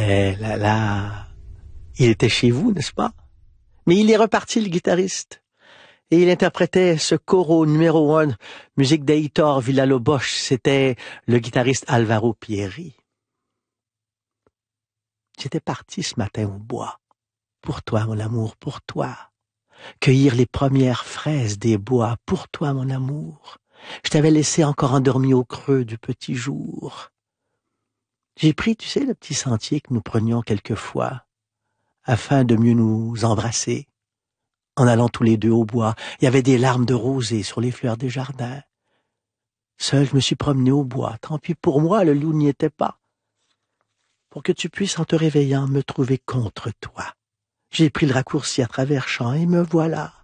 Eh là là, il était chez vous, n'est-ce pas? Mais il est reparti, le guitariste. Et il interprétait ce coro numéro 1, musique d'Heitor Villa-Lobos. C'était le guitariste Alvaro Pierri. J'étais parti ce matin au bois. Pour toi, mon amour, pour toi. Cueillir les premières fraises des bois. Pour toi, mon amour. Je t'avais laissé encore endormi au creux du petit jour. J'ai pris, tu sais, le petit sentier que nous prenions quelquefois, afin de mieux nous embrasser. En allant tous les deux au bois, il y avait des larmes de rosée sur les fleurs des jardins. Seul, je me suis promené au bois. Tant pis pour moi, le loup n'y était pas. Pour que tu puisses, en te réveillant, me trouver contre toi. J'ai pris le raccourci à travers champs et me voilà.